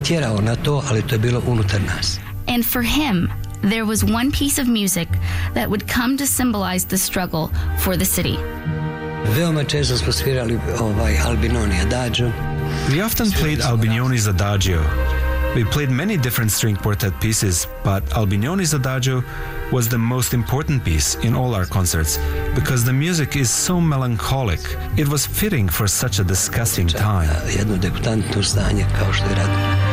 tjerao na to, ali to je bilo unutar nas. And for him, there was one piece of music that would come to symbolize the struggle for the city. Veoma često smo svirali Albinoni Adagio. We often played Albinoni's Adagio. We played many different string quartet pieces, but Albinoni's Adagio was the most important piece in all our concerts because the music is so melancholic. It was fitting for such a disgusting time. Jedno debutantno stanje kao što je rad